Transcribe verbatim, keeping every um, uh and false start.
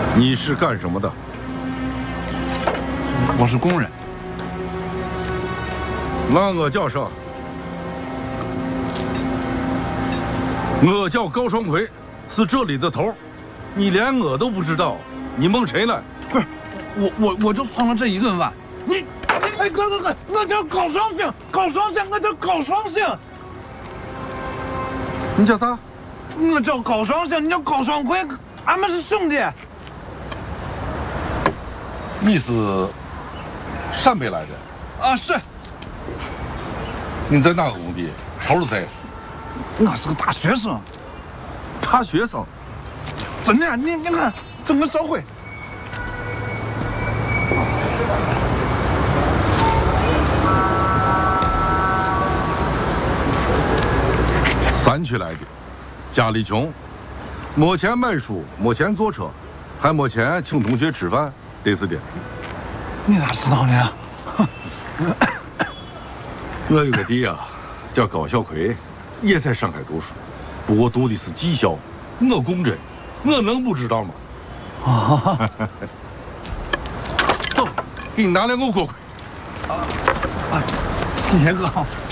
你是干什么的？ 我是工人。 那我叫啥？我叫高双奎，是这里的头。你连我都不知道，你蒙谁呢？ 不是，我我我就蹭了这一顿饭。你，哎哥哥哥，我叫高双星，高双星，我叫高双星。 你叫啥？ 我叫高双星，你叫高双奎，俺们是兄弟。 你是陕北来的？ 啊，是。 你在哪个工地？头是谁？ 我是个大学生。 大学生？ 真的，你你看整个社会。 山区来的，家里穷，没钱买书，没钱坐车，还没钱请同学吃饭，得是的。 你咋知道呢？ 我有个弟啊，叫高小奎，也在上海读书，不过读的是技校。我公真，我能不知道吗？啊！走，给你拿两个锅盔。 啊，谢谢哥。